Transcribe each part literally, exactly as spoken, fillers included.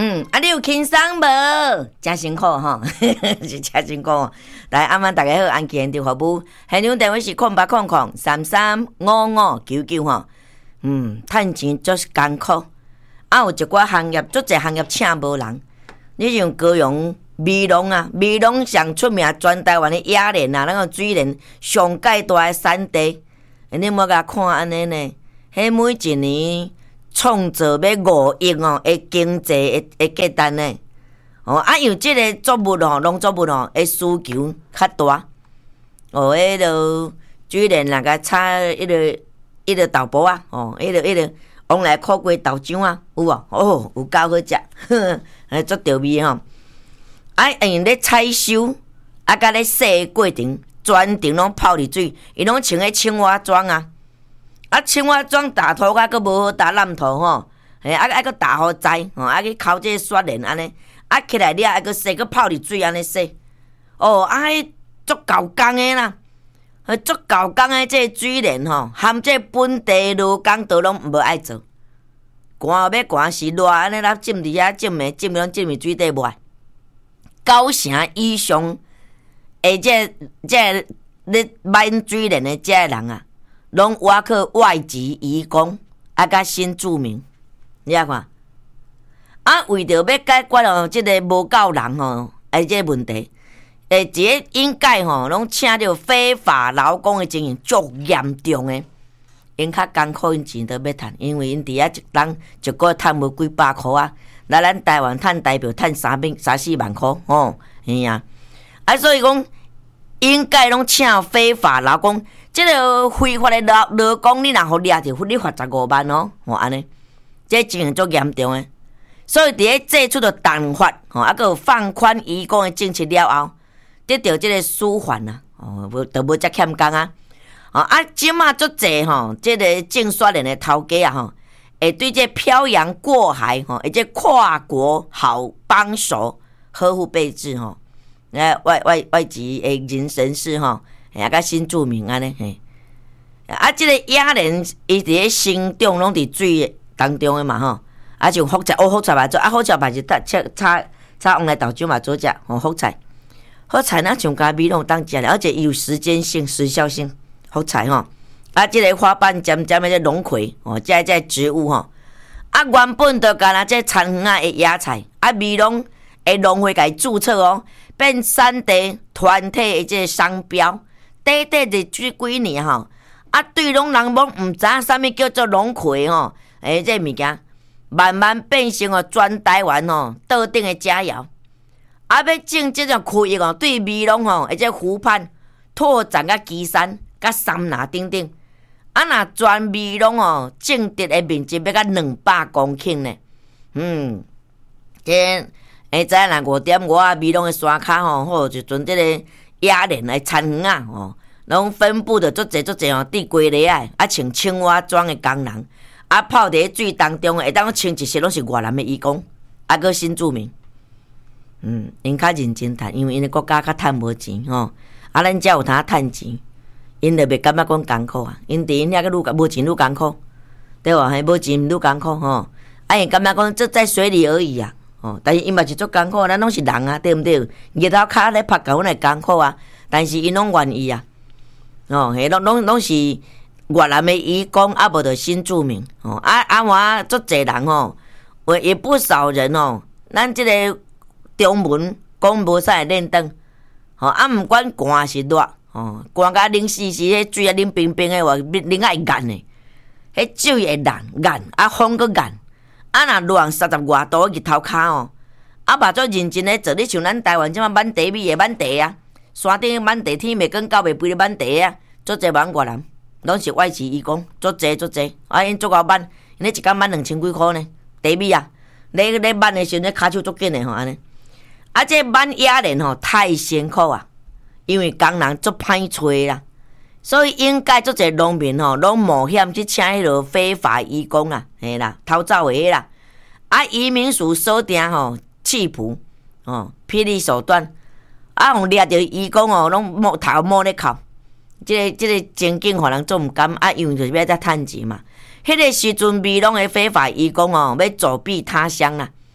嗯，啊，你有轻松无？真辛苦吼，是真辛苦。来，暗晚大家好，安健的服务，现场电话是空八空空三三五五九九吼。嗯，趁钱就是艰苦，啊，有一寡行业，足侪行业请无人。你像高雄美浓啊，美浓上出名，全台湾的野莲啊，那个水莲上界大的产地，你莫甲看安尼呢？迄每一年。创造要五亿哦，的经济的的价值呢。哦，啊，因为即个作物哦，农作物哦，的需求较大。哦，迄个水莲那个插迄个迄个豆脯啊，哦，迄个迄个往来苦瓜豆浆啊，有无？哦，有够好食，呵呵，足着味吼。啊，因咧采收，啊，甲咧洗过程，全程拢泡伫水，伊拢穿迄青蛙装啊。啊，青蛙装打土甲，佫无好打烂土吼，嘿，啊，啊，佫打好栽，吼，啊，去烤这雪莲安尼，啊，起来了，啊，佫洗，佫泡伫水安尼洗，哦，啊，迄足够工诶啦，迄足够工诶，这水莲吼，含这本地劳工都拢无爱做，寒要寒是热安尼啦，浸伫遐浸诶，浸拢浸伫水底无爱，九成以上，诶，这这咧买水莲诶，这人啊。拢挖去外籍移工，啊，甲新住民，你啊看，啊，为着要解决哦，即个无够人吼，诶，即个问题，诶，一个应该吼，拢请着非法劳工的情形足严重诶，因较艰苦，因钱都要趁，因为因伫遐一人一个月趁无几百箍啊，来咱台湾趁代表趁三万三四万箍，吼，嘿啊，啊，所以讲应该拢请非法劳工。即个非法的劳劳工，你若互掠着，你罚十五万哦，吼安尼，这情形足严重诶。所以伫咧祭出着弹法，吼，啊，佮有放宽移工的政策了后，得到即个舒缓啊，哦，无都无遮欠工啊，哦啊，即马足济吼，即个种雪莲的头家啊，吼，会对这漂洋过海吼，而且跨国好帮手呵护备至吼，诶，外外外籍诶人人士吼。啊，甲新住民安尼嘿，啊，即、这个野莲伊伫咧生长拢伫水当中诶嘛吼，啊，像福菜，哦，福菜嘛做，啊，福菜嘛是搭切炒炒黄来豆浆嘛做食，吼，福菜，福菜若像咖米拢当食咧，而且有时间性、时效性，福菜吼，啊，即、这个花瓣尖尖诶这龙葵，哦，这这植物吼，啊，原本就干那这田园啊的野菜，啊，米拢会农会甲伊注册哦，变产地团体诶这商标。短短的这几年吼，啊，对拢人拢毋知影啥物叫做龙葵吼，诶，这物件慢慢变成哦全台湾吼桌顶的佳肴。啊，要种这种区域哦，对美浓吼，而且湖畔拓展甲基山、甲三拿等等，啊，若全美浓哦，种植的面积要甲两百公顷呢。嗯，这诶，知影若五点五啊，美浓的山骹吼，好就阵这个。野莲的田园啊，吼，拢分布着足济足济哦，伫规里啊，啊穿青蛙装的工人，啊泡伫水当中，会当穿一些拢是越南的移工，啊个新住民，嗯，因较认真趁，因为因的国家较趁无钱吼，啊咱遮有通趁钱，因就袂感觉讲艰苦啊，因伫因遐个愈无钱愈艰苦，对无？嘿，无钱愈艰苦吼，啊因感觉讲这在水里而已啊。哦，但是因嘛是足艰苦，咱拢是人啊，对毋对？日头骹咧拍工，阮会艰苦啊，但是因拢愿意啊。哦，迄拢拢拢是越南的移工，啊无着新住民。哦，啊啊我足济人吼，有也不少人哦，咱即个中文讲无啥会认得。哦，啊毋管寒是热，哦，寒甲冷死死，迄水啊冷冰冰的，话冷啊会干的，迄水会冷冷，啊风佫冷。啊，若热三十外度日头骹哦，啊，嘛做认真咧做。你像咱台湾即马满地米的满地啊，山顶满地天未光到未肥的满地啊，足济万越南，拢是外籍移工，足济足济。啊，因足够满，因咧一工满两千几箍呢，地米啊，咧咧满的时阵，咧骹手足紧的吼安尼。啊，这满野莲吼太辛苦啊，因为工人足歹找啦。所以应该足侪农民吼，拢冒险去请迄落非法移工啦，嘿啦，偷走的啦。啊，移民署锁定吼，弃捕哦，霹雳手段，啊，互掠着移工哦，拢摸头摸咧哭。即、这个即、这个情景，互人做毋甘，啊，因为就是要才趁钱嘛。迄、那个时阵，美浓的非法移工哦，要走避他乡啦。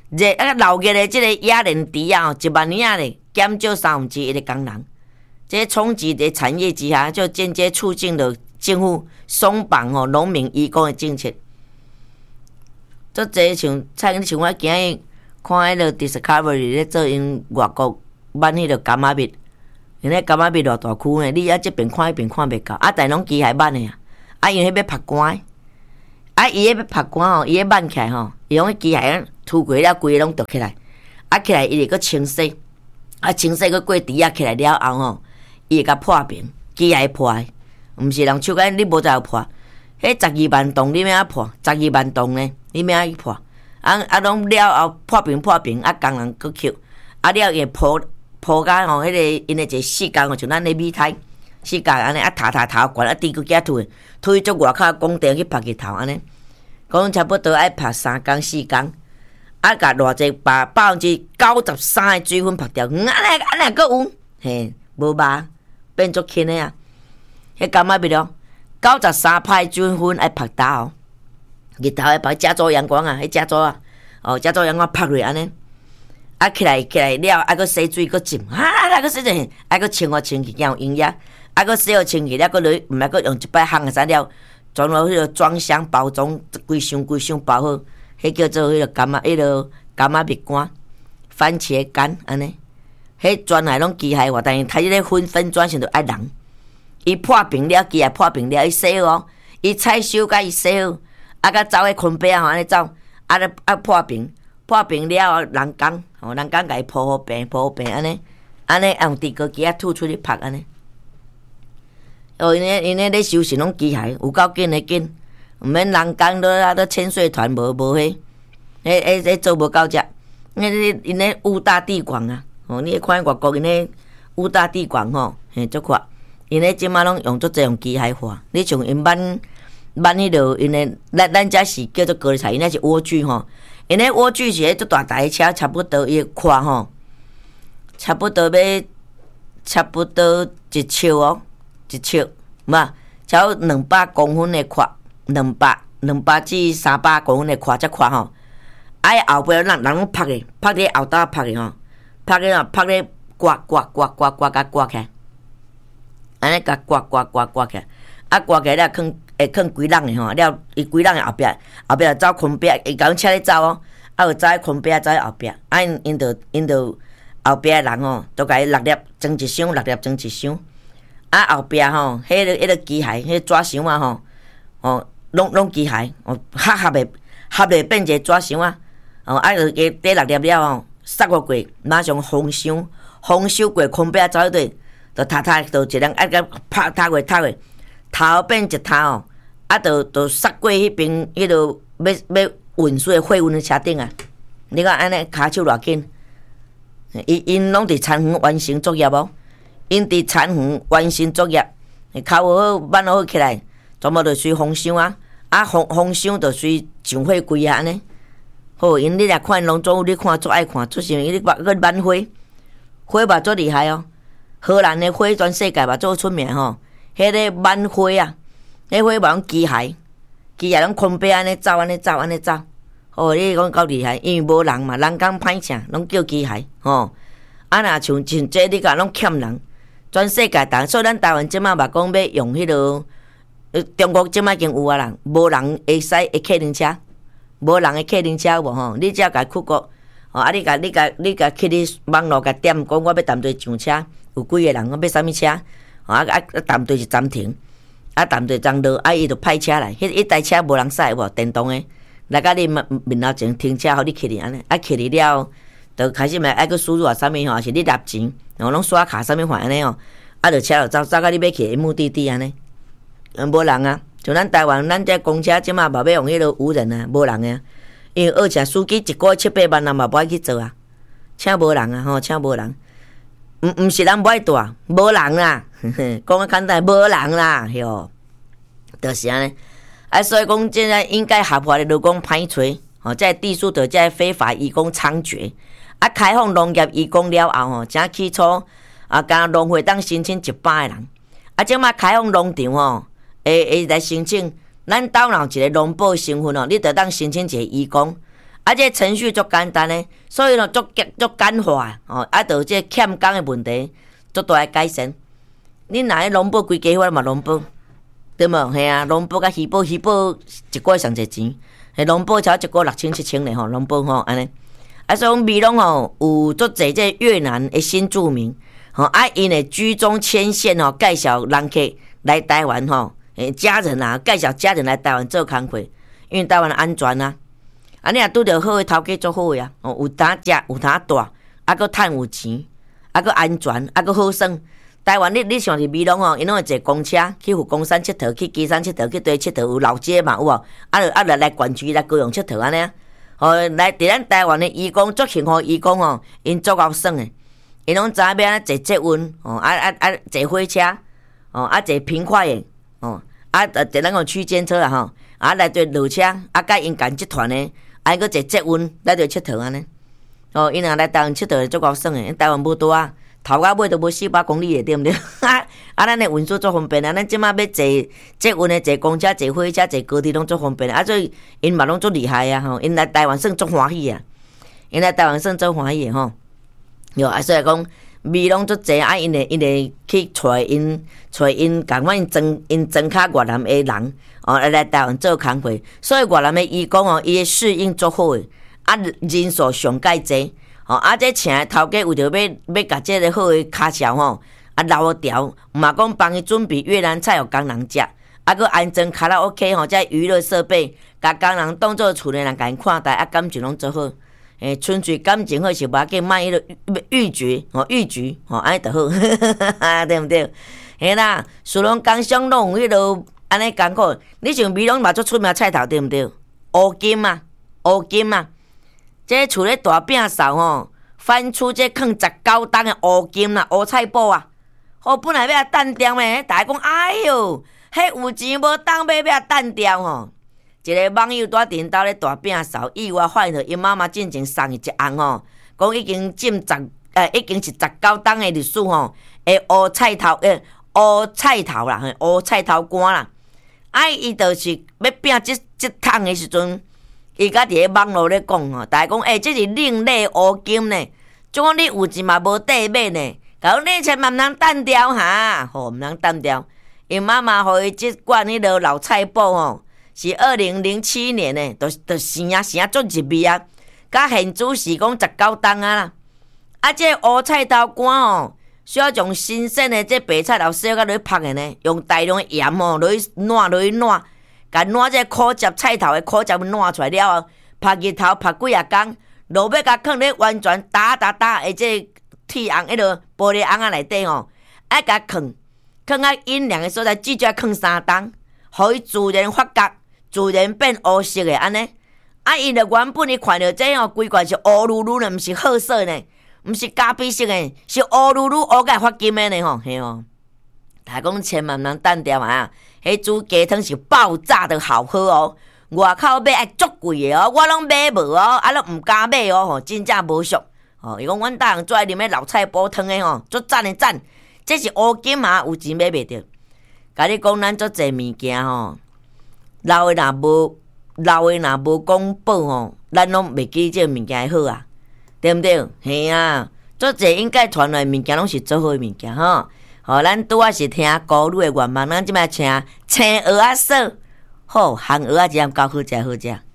热啊老热的即个亚连池啊，一万年咧减少三分之一的工人。这冲击的产业之下，就间接促进了政府松绑吼农民移工的政策。做这像像像我今日看迄个 Discovery 咧做因外国办迄个柑仔蜜，因迄柑仔蜜偌大区呢，你啊这边看迄边看袂到，啊但拢机械办的啊，啊因迄要拍光，啊伊迄要拍光吼，伊迄挽起来吼，伊用迄机械涂过了，规个拢倒起来，啊起来伊就搁清洗，啊清洗搁过池啊起来了后吼。伊会甲破平，机械破的，毋是人手干你无才有破。迄十二万栋你要破，十二万栋呢，你要去破。啊啊，拢了后破平破平，啊工人搁扣，啊了伊铺铺甲吼，迄个因的一个四角吼，像咱的米苔，四角安尼啊，头头头悬啊，低搁加推，推足外口工地去拍日头安尼，讲差不多爱拍三工四工，啊甲偌济把百分之九十三的水分拍掉，安尼安尼搁有，嘿，无吧？变足轻的啊！迄柑仔蜜咯，九十三派水分爱晒焦，日头爱晒加州阳光啊，迄加州啊，哦加州阳光晒落安尼，啊起来起来了，啊搁洗水搁浸，啊啊搁洗者，啊搁清啊清气，有营养，啊搁洗好清气了，搁落毋爱搁用一摆烘啊啥了，装落迄个装箱包装，规箱规箱包好，迄叫做迄个柑仔，迄个柑仔蜜干，番茄干安尼。迄转来拢机械化，但是睇迄个粉粉转成着爱人。伊破平了，机械破平了，伊洗好哦，伊采收甲伊洗好，啊，甲走迄昆白啊，安尼走，啊咧啊破平，破平了后人工，吼人工甲伊铺好平，铺好平安尼，安尼用地沟机啊吐出去拍安尼。哦，因咧因咧咧收拾拢机械，有够紧诶紧，毋免人工都啊都千岁团无无迄，迄迄迄做无够只，因咧因咧五大地广啊。哦，你看外国因咧五大地广吼，嘿，足快，因咧即马拢用足侪用机械化。你像因挽挽迄落，因咧咱咱遮是叫做高丽菜，因咧是莴苣吼。因咧莴苣是迄足大台车，差不多伊宽吼，差不多要差不多一尺哦，一尺嘛，超两百公分的宽，两百两百至三百公分的宽，则宽吼。啊，后壁人人拢拍的，拍伫后搭拍的吼。拍咧啊，拍咧刮刮刮刮刮甲刮起来，安尼甲刮刮刮刮起来，啊刮起来了，囥会囥几人诶吼，了伊几人诶后壁，后壁走昆壁，伊甲阮车咧走哦，啊有走喺昆壁，走喺後壁，啊因因着因着後壁诶人吼，都甲伊六粒裝一箱，六粒裝一箱，啊後壁吼，迄個迄個機械，迄個紙箱啊吼，哦，攏攏機械，哦合合诶合诶變一個紙箱啊，哦啊就加第六粒了吼。塞過過，馬上封箱，封收過，昆壁走迄對，就塌塌，就一人啊個拍塌過塌過，頭變一頭哦，啊就就塞過迄邊迄個要要運輸的貨運的車頂啊，你看安尼骹手偌緊，因因攏佇田園完成作業哦，因佇田園完成作業，骹好好挽好起來，全部就隨封箱啊，啊封封箱就隨上火櫃啊安尼。好，因你來看龍舟，你看足愛看，出是你個個挽花，花嘛足厲害哦。荷蘭的花全世界嘛足出名吼。迄個挽花啊，迄花嘛攏機械，機械攏昆白安尼走，安尼走，安尼走。哦，你講夠厲害，因為無人嘛，人工歹請，攏叫機械吼。啊，若像像這你講攏欠人，全世界人，所以咱台灣即馬嘛講要用迄個，中國即馬已經有啊人，無人會使會客人車。無人的客人車有無吼？你只甲出國，哦啊！你甲你甲你甲去你網絡甲點講，我要談隊上車，有幾個人？我要啥物車？哦啊啊！談隊是暫停，啊談隊暫落，啊伊就派車來。迄一台車無人駛有無？電動的，來甲你面面頭前停車，互你去哩安尼。啊去哩了，就開始咪愛去輸入啊啥物吼？還是你納錢，然後攏刷卡啥物款安尼哦。啊，就車就走走到你要去的目的地安尼，無人啊。像咱台灣，咱這公車即馬嘛要用迄個無人啊，無人啊，因為而且司機一個月七八萬人嘛無愛去做啊，請無人啊吼，請無人，毋毋是咱無愛住，無人啦，講啊簡單，無人啦，吼，就是安尼。啊，所以講現在應該合法的勞工歹找，吼，即地數就即非法移工猖獗，啊，開放農業移工了後吼，正起初啊，敢農會當申請一百個人，啊，即馬開放農場吼。會會來申請，咱島內一個農保身份哦，你得當申請一個移工，啊， 啊，这程序足简单诶，所以咯足足简化哦，啊，就这欠工诶问题足大诶改善。恁若迄农保规家伙嘛农保，对无？嘿啊，农保甲鱼保，鱼保一个月上侪钱，迄农保超一个六千七千咧吼，农保吼安尼。啊，所以美拢吼有足侪这越南诶新住民，吼啊，因诶居中牵线吼，介绍人客来台湾吼，诶家人啊，介绍家人来台湾做工课，因为台湾安全啊。啊，你若拄着好诶头家足好诶啊，哦，有呾食，有呾住，啊，佫趁有钱，啊，佫安全，啊，佫好耍。台湾你你想是美容哦，因拢会坐公车去富公山佚佗，去基山佚佗，去对佚佗，有老街嘛有无？啊，啊来来园区来高雄佚佗安尼。哦，来伫咱台湾诶义工足幸福，义工哦，因足够耍诶，因拢知影要安怎坐捷运，哦，啊啊啊坐火车，哦，啊坐平快诶，哦，啊坐咱讲区间车啦吼，啊来对落车，啊甲因共集团诶。啊，佫坐捷运来着佚佗安尼，哦，因若来台湾佚佗足够耍诶，台湾无多啊，头到尾都无四百公里诶，对毋对？啊，咱诶运输足方便啊，咱即马要坐捷运诶，坐公车、坐火车、坐高铁拢足方便啊，所以因嘛拢足厉害啊，吼，因来台湾算足欢喜啊，因来台湾算足欢喜诶吼，哟，啊，所以讲味拢足济啊，因会因会去找因找因共款因装因装卡越南诶人。哦，来来台湾做工课，所以越南的义工哦，伊的适应足好诶，啊人数上介济，哦啊这请的头家为着要要甲这个好诶卡销吼，啊留条，嘛讲帮伊准备越南菜互工人食，啊佮安装卡拉 OK 吼，这娱乐设备，甲工人当做厝内人甲因看待，啊感情拢足好，诶纯粹感情好是无要紧，卖迄个欲拒吼欲拒吼安尼就好，对毋对？嘿啦，属龙工商拢有迄落。安尼艰苦，你像美容嘛足出名菜头对毋对？乌金啊，乌金啊，这厝咧大饼扫吼，翻出这放十九担的乌金啊，乌菜脯啊，吼本来要单掉诶，大家讲哎哟，迄有钱无当买要单掉吼。一个网友在顶兜咧大饼扫，意外发现因妈妈进前送伊一红吼，讲已经浸十呃已经是十九担的历史吼，诶乌菜头诶乌菜头啦，乌菜头干啦。啊，伊就是要拼即即桶的时阵，伊甲伫咧网络咧讲吼，大家讲，诶、欸，这是另类乌金呢，就讲你有钱嘛无地买呢，讲你千万毋通单调哈，吼，毋通单调。因妈妈互伊即罐迄落老菜脯吼，是二零零七年呢，都都生啊生啊足入味啊，甲现主是讲十九担啊啦，啊，这乌菜头干吼。需要从新鲜的这白菜头洗到落去拍的呢，用大量的盐吼落去烂落去烂，甲烂这苦汁菜头的苦汁烂出来了后，拍日头拍几啊工，落尾甲放咧完全打打打的这铁红迄落玻璃红啊内底吼，爱甲放放啊阴凉的所在，至少放三冬，互伊自然发酵，自然变乌色的安尼。啊，伊就原本伊看到这吼规罐是乌噜噜的，毋是褐色呢。毋是咖啡色诶，是乌噜噜乌甲发金诶呢吼，嘿吼。大家讲千万毋通单调啊！迄煮鸡汤是爆炸的好喝哦，外口买爱足贵诶哦，我拢买无哦，啊拢毋敢买哦吼，真正无俗哦。伊讲阮大人最爱啉诶老菜脯汤诶吼，足赞诶赞，这是乌金嘛，有钱买袂着。甲你讲，咱足济物件吼，老诶若无老诶若无讲宝吼，咱拢袂记这物件好啊。对毋对？嘿啊，足侪应该传来物件拢是做好物件吼。吼，咱拄仔是听古女的愿望，咱即摆请青蚵仔嫂，好，烘蚵仔真够好食好食。